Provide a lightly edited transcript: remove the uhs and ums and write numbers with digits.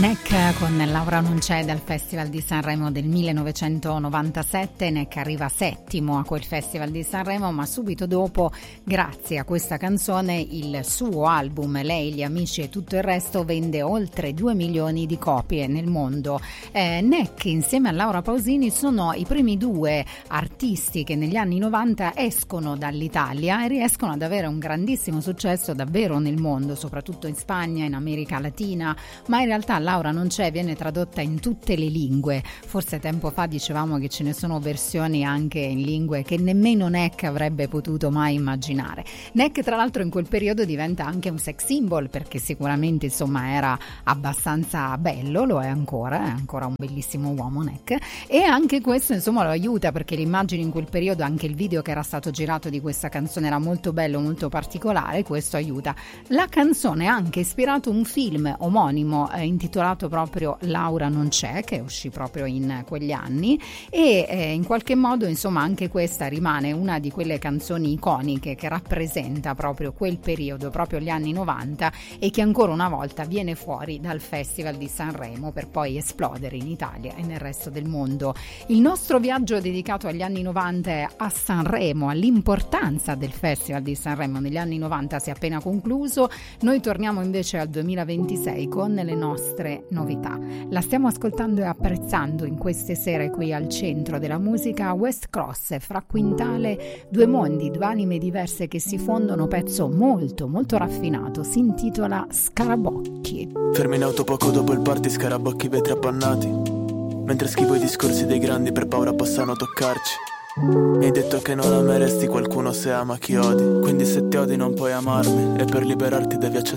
Neck con Laura non c'è dal Festival di Sanremo del 1997. Neck arriva settimo a quel Festival di Sanremo, ma subito dopo, grazie a questa canzone, il suo album Lei, gli amici e tutto il resto vende oltre 2 milioni di copie nel mondo. Neck insieme a Laura Pausini sono i primi due artisti che negli anni 90 escono dall'Italia e riescono ad avere un grandissimo successo davvero nel mondo, soprattutto in Spagna, in America Latina, ma in realtà Laura non c'è viene tradotta in tutte le lingue. Forse tempo fa dicevamo che ce ne sono versioni anche in lingue che nemmeno Neck avrebbe potuto mai immaginare. Neck tra l'altro in quel periodo diventa anche un sex symbol, perché sicuramente insomma era abbastanza bello, lo è ancora un bellissimo uomo Neck, e anche questo insomma lo aiuta, perché le immagini in quel periodo, anche il video che era stato girato di questa canzone era molto bello, molto particolare, questo aiuta. La canzone ha anche ispirato un film omonimo intitolato proprio Laura non c'è, che uscì proprio in quegli anni, e in qualche modo insomma anche questa rimane una di quelle canzoni iconiche che rappresenta proprio quel periodo, proprio gli anni 90, e che ancora una volta viene fuori dal Festival di Sanremo per poi esplodere in Italia e nel resto del mondo. Il nostro viaggio dedicato agli anni 90 è a Sanremo, all'importanza del Festival di Sanremo negli anni 90 si è appena concluso. Noi torniamo invece al 2026 con le nostre novità. La stiamo ascoltando e apprezzando in queste sere qui al centro della musica. West Cross, Fra Quintale, due mondi, due anime diverse che si fondono, pezzo molto molto raffinato, si intitola Scarabocchi. Fermi in auto poco dopo il party, scarabocchi, vetri appannati, mentre schivo i discorsi dei grandi per paura possano toccarci. Mi hai detto che non ameresti qualcuno se ama chi odi, quindi se ti odi non puoi amarmi, e per liberarti devi accettare